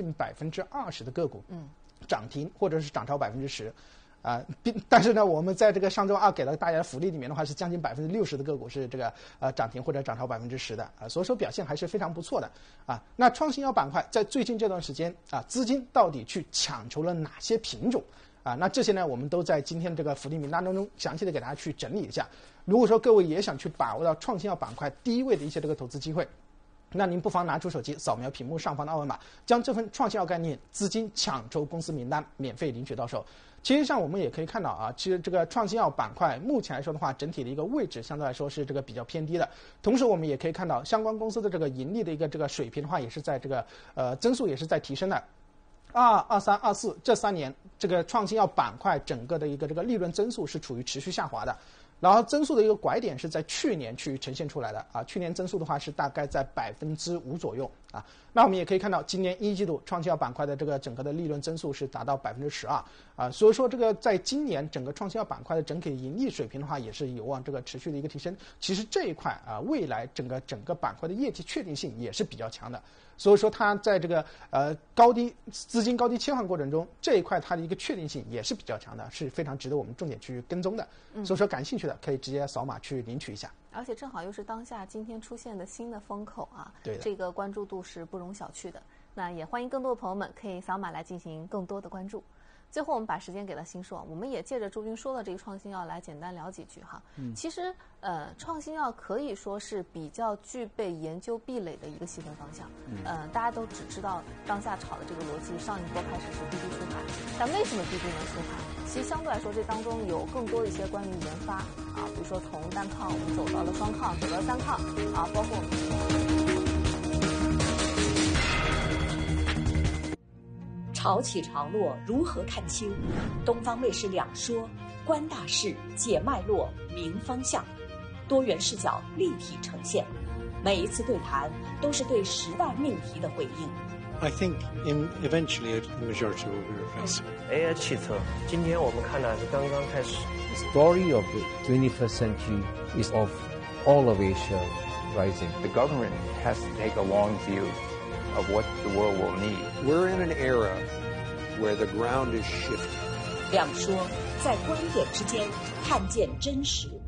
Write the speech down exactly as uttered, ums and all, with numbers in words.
近百分之二十的个股，嗯，涨停或者是涨超百分之十。啊、呃，但是呢，我们在这个上周二给了大家的福利里面的话，是将近百分之六十的个股是这个呃涨停或者涨超百分之十的啊、呃，所以说表现还是非常不错的啊。那创新药板块在最近这段时间啊，资金到底去抢筹了哪些品种啊？那这些呢，我们都在今天这个福利名单当中详细的给大家去整理一下。如果说各位也想去把握到创新药板块第一位的一些这个投资机会，那您不妨拿出手机扫描屏幕上方的二维码，将这份创新药概念资金抢筹公司名单免费领取到手。其实上我们也可以看到啊，其实这个创新药板块目前来说的话，整体的一个位置相对来说是这个比较偏低的。同时我们也可以看到相关公司的这个盈利的一个这个水平的话，也是在这个呃增速也是在提升的。二二三二四这三年，这个创新药板块整个的一个这个利润增速是处于持续下滑的。然后增速的一个拐点是在去年去呈现出来的啊，去年增速的话是大概在百分之五左右啊。那我们也可以看到，今年一季度创新药板块的这个整个的利润增速是达到百分之十二啊，所以说这个在今年整个创新药板块的整体盈利水平的话，也是有望这个持续的一个提升。其实这一块啊，未来整个整个板块的业绩确定性也是比较强的。所以说它在这个呃高低资金高低切换过程中，这一块它的一个确定性也是比较强的，是非常值得我们重点去跟踪的。嗯、所以说感兴趣的可以直接扫码去领取一下。 而且正好又是当下今天出现的新的风口啊， 对的， 这个关注度是不容小觑的。那也欢迎更多的朋友们可以扫码来进行更多的关注。最后我们把时间给了新硕，我们也借着朱军说的这个创新药来简单聊几句哈。嗯，其实呃创新药可以说是比较具备研究壁垒的一个细分方向。嗯，呃大家都只知道当下炒的这个逻辑，上一波开始是滴滴出海，但为什么滴滴能出海？其实相对来说这当中有更多的一些关于研发啊，比如说从单抗我们走到了双抗，走到了三抗啊，包括潮起潮落如何看清？东方卫视两说，观大势，解脉络，明方向，多元视角立体呈现。每一次对谈都是对时代命题的回应。 I think in eventually the majority will be replaced. A I 汽车，今天我们看的是刚刚开始。 The story of the twenty-first century is of all of Asia rising. The government has to take a long view of what the world will need. We're in an era where the ground is shifting. 两说在观点之间看见真实。